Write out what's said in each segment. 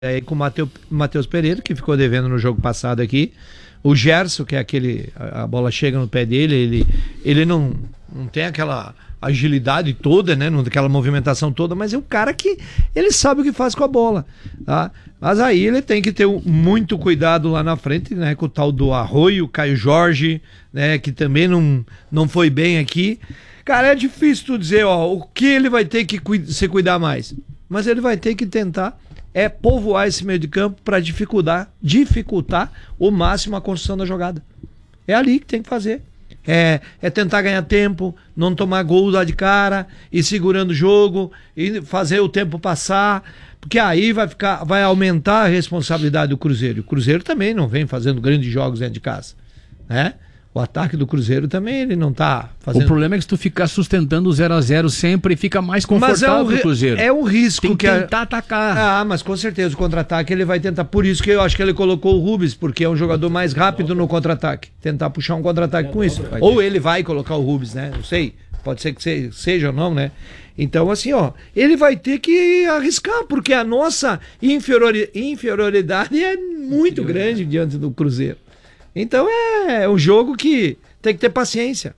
Aí com o Matheus Pereira, que ficou devendo no jogo passado aqui. O Gerson, que é a bola chega no pé dele, ele não tem aquela agilidade toda, né? Não tem aquela movimentação toda, mas é um cara que ele sabe o que faz com a bola, tá? Mas aí ele tem que ter muito cuidado lá na frente, né? Com o tal do Arroio, Caio Jorge, né? Que também não foi bem aqui. Cara, é difícil tu dizer, ó, o que ele vai ter que se cuidar mais. Mas ele vai ter que tentar povoar esse meio de campo para dificultar o máximo a construção da jogada. É ali que tem que fazer. É tentar ganhar tempo, não tomar gol lá de cara, ir segurando o jogo, e fazer o tempo passar, porque aí vai aumentar a responsabilidade do Cruzeiro. O Cruzeiro também não vem fazendo grandes jogos dentro de casa, né? O ataque do Cruzeiro também, ele não tá fazendo... O problema é que se tu ficar sustentando o 0-0 sempre, fica mais confortável pro Cruzeiro. É o risco. Tem que tentar atacar. Ah, mas com certeza, o contra-ataque ele vai tentar. Por isso que eu acho que ele colocou o Rubens, porque é um jogador mais rápido no contra-ataque. Tentar puxar um contra-ataque com isso. Ou ele vai colocar o Rubens, né? Não sei. Pode ser que seja ou não, né? Então, assim, ó, ele vai ter que arriscar, porque a nossa inferioridade é muito grande diante do Cruzeiro. Então é um jogo que tem que ter paciência.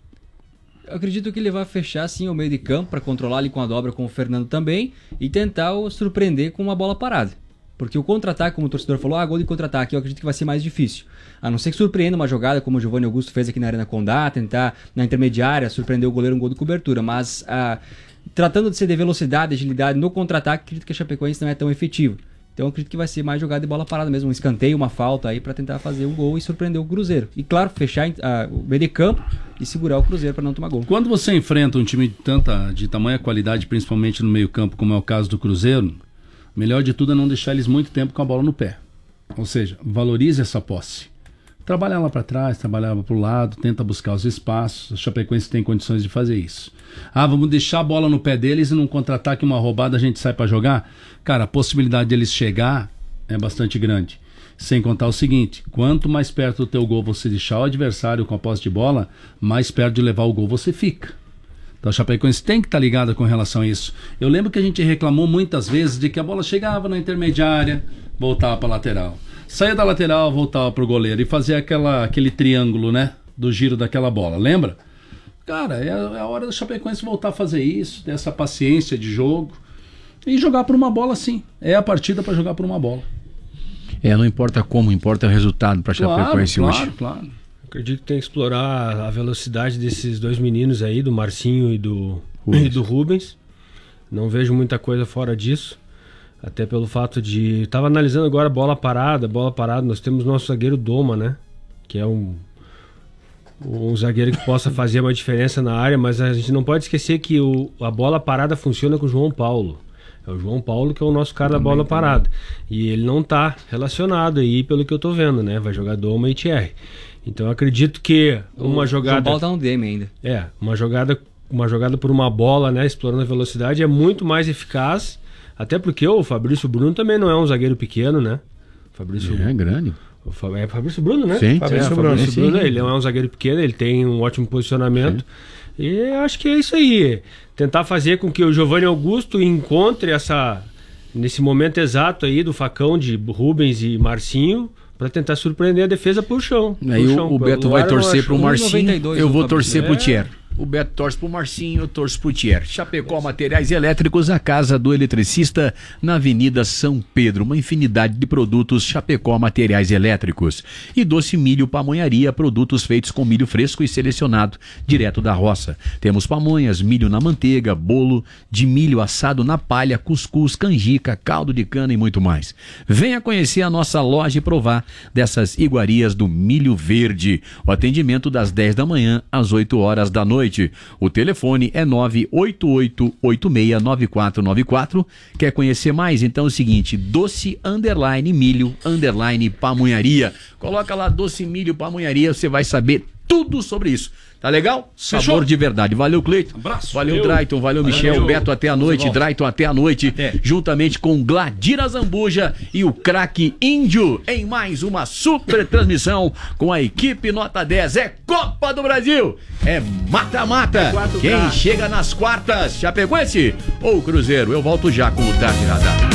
Eu acredito que ele vai fechar sim o meio de campo para controlar ali com a dobra com o Fernando também e tentar surpreender com uma bola parada. Porque o contra-ataque, como o torcedor falou, gol de contra-ataque, eu acredito que vai ser mais difícil. A não ser que surpreenda uma jogada como o Giovanni Augusto fez aqui na Arena Condá, tentar na intermediária surpreender o goleiro um gol de cobertura. Mas tratando de ser de velocidade, agilidade no contra-ataque, acredito que a Chapecoense não é tão efetivo. Então eu acredito que vai ser mais jogada de bola parada mesmo, um escanteio, uma falta aí para tentar fazer um gol e surpreender o Cruzeiro. E claro, fechar o meio de campo e segurar o Cruzeiro para não tomar gol. Quando você enfrenta um time de tamanha qualidade, principalmente no meio campo, como é o caso do Cruzeiro, melhor de tudo é não deixar eles muito tempo com a bola no pé. Ou seja, valorize essa posse. Trabalha lá para trás, trabalha lá para o lado, tenta buscar os espaços. O Chapecoense tem condições de fazer isso. Vamos deixar a bola no pé deles e num contra-ataque, uma roubada, a gente sai para jogar? Cara, a possibilidade deles chegar é bastante grande. Sem contar o seguinte, quanto mais perto do teu gol você deixar o adversário com a posse de bola, mais perto de levar o gol você fica. Então a Chapecoense tem que estar ligada com relação a isso. Eu lembro que a gente reclamou muitas vezes de que a bola chegava na intermediária, voltava para a lateral. Saía da lateral, voltava pro goleiro e fazia aquele triângulo, né? Do giro daquela bola, lembra? Cara, é a hora da Chapecoense voltar a fazer isso, ter essa paciência de jogo e jogar por uma bola sim. É a partida para jogar por uma bola. Não importa como, importa o resultado para Chapecoense hoje. Claro. Acredito que tem que explorar a velocidade desses dois meninos aí, do Marcinho e do Rubens. Não vejo muita coisa fora disso. Até pelo fato de... Estava analisando agora bola parada. Nós temos nosso zagueiro Doma, né? Que é um zagueiro que possa fazer uma diferença na área, mas a gente não pode esquecer que a bola parada funciona com o João Paulo. É o João Paulo que é o nosso cara da bola parada. E ele não está relacionado aí, pelo que eu tô vendo, né? Vai jogar Doma e Thierry. Então eu acredito que uma jogada... O João Paulo tá no DM ainda. Uma jogada por uma bola, né? Explorando a velocidade é muito mais eficaz. Até porque o Fabrício Bruno também não é um zagueiro pequeno, né? É grande. É Fabrício Bruno, né? Sim. Fabrício Bruno, ele não é um zagueiro pequeno, ele tem um ótimo posicionamento. Sim. E acho que é isso aí. Tentar fazer com que o Giovanni Augusto encontre nesse momento exato aí do facão de Rubens e Marcinho, para tentar surpreender a defesa por chão. Aí o Beto vai torcer pro Marcinho, eu vou torcer pro Thierry. O Beto torce pro Marcinho, eu torço pro Thierry. Chapecó Materiais Elétricos, a casa do eletricista, na Avenida São Pedro. Uma infinidade de produtos Chapecó Materiais Elétricos. E Doce Milho Pamonharia, produtos feitos com milho fresco e selecionado, direto da roça. Temos pamonhas, milho na manteiga, bolo de milho assado na palha, cuscuz, canjica, caldo de cana e muito mais. Venha conhecer a nossa loja e provar dessas iguarias do milho verde. O atendimento das 10 da manhã às 8 horas da noite. O telefone é 988869494. Quer conhecer mais? Então é o seguinte, doce_milho_pamonharia. Coloca lá Doce Milho Pamonharia, você vai saber tudo sobre isso. Tá legal? Sabor Fechou. De verdade. Valeu, Cleiton. Abraço. Valeu, Drayton. Valeu, Michel. Beto, até a noite. Drayton, até a noite. Juntamente com Gladira Zambuja e o craque Índio em mais uma super transmissão com a equipe Nota 10. É Copa do Brasil. É mata-mata. Quem chega nas quartas? Chapecoense ou Cruzeiro? Eu volto já com o Tarde Radar.